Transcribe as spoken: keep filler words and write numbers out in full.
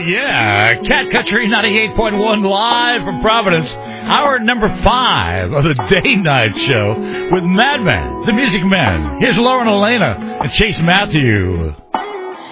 yeah. Cat Country ninety-eight point one live from Providence. Hour number five of the day-night show with Madman, the Music Man. Here's Lauren Elena and Chase Matthew.